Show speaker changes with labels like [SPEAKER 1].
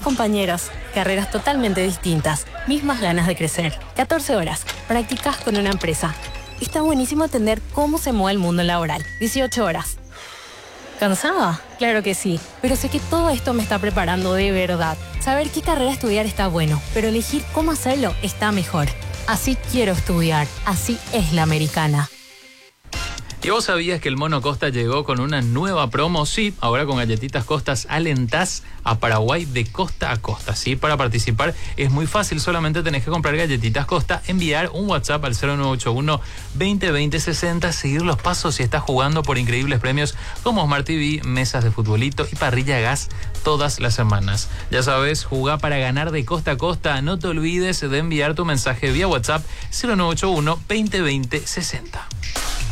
[SPEAKER 1] compañeros, carreras totalmente distintas, mismas ganas de crecer. 14 horas, prácticas con una empresa. Está buenísimo entender cómo se mueve el mundo laboral. 18 horas. ¿Cansada? Claro que sí, pero sé que todo esto me está preparando de verdad. Saber qué carrera estudiar está bueno, pero elegir cómo hacerlo está mejor. Así quiero estudiar, así es la americana.
[SPEAKER 2] ¿Y vos sabías que el Mono Costa llegó con una nueva promo? Sí, ahora con galletitas Costas alentás a Paraguay de costa a costa. Sí, para participar es muy fácil, solamente tenés que comprar galletitas Costa, enviar un WhatsApp al 0981 2020 60, seguir los pasos y estás jugando por increíbles premios como Smart TV, mesas de futbolito y parrilla a gas todas las semanas. Ya sabes, jugá para ganar de costa a costa. No te olvides de enviar tu mensaje vía WhatsApp 0981 2020 60.